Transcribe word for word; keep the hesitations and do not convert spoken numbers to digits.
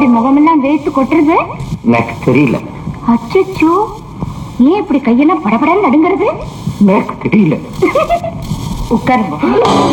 ஏன் முகமெல்லாம் வேத்து கொட்டுறது? எனக்கு தெரியல. அச்சோ, ஏன் இப்படி கையெல்லாம் படபடன்னு நடுங்கிறது? எனக்கு தெரியல. உட்காருங்க.